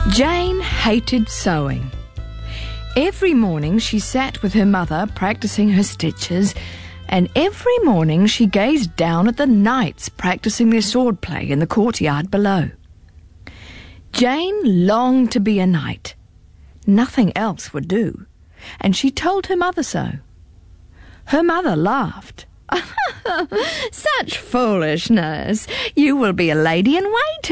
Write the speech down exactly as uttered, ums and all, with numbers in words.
Jane hated sewing. Every morning she sat with her mother practicing her stitches, and every morning she gazed down at the knights practicing their swordplay in the courtyard below. Jane longed to be a knight. Nothing else would do, and she told her mother so. Her mother laughed. "Such foolishness! You will be a lady in waiting.